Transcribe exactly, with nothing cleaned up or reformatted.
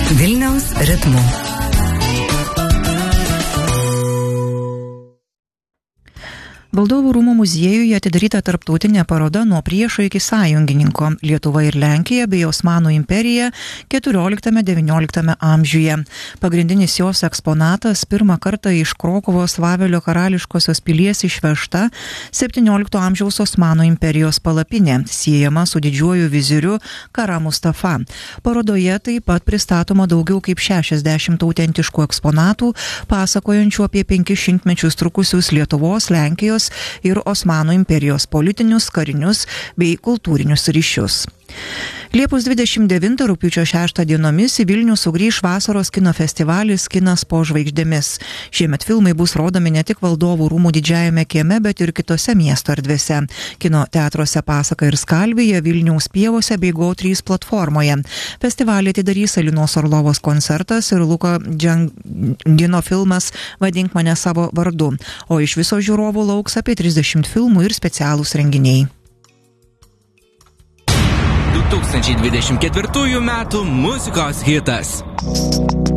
Vilniaus ritmu. Valdovų rūmų muziejuje atidaryta tarptautinė paroda Nuo priešo iki sąjungininko – Lietuva ir Lenkija bei Osmanų imperija keturioliktame devynioliktame amžiuje. Pagrindinis jos eksponatas pirmą kartą iš Krokuvos Vavelio karališkosios pilies išvežta septyniolikto amžiaus Osmanų imperijos palapinė, siejama su didžiuoju viziriu Kara Mustafa. Parodoje taip pat pristatoma daugiau kaip šešiasdešimt autentiškų eksponatų, pasakojančių apie penkis šimtmečius trukusius Lietuvos, Lenkijos ir Osmanų imperijos politinius, karinius bei kultūrinius ryšius. Liepos dvidešimt devintą rugpjūčio šeštą dienomis į Vilnių sugrįš vasaros kino festivalis Kinas po žvaigždėmis. Šiemet filmai bus rodomi ne tik Valdovų rūmų didžiajame kieme, bet ir kitose miesto erdvėse. Kino teatruose Pasaka ir Skalvija, Vilniaus pievose bei Go trys platformoje. Festivalį atidarys Alinos Orlovos koncertas ir Luko Džangino filmas Vadink mane savo vardu, o iš viso žiūrovų lauks apie trisdešimt filmų ir specialūs renginiai. du tūkstančiai dvidešimt ketvirtųjų metų muzikos hitas.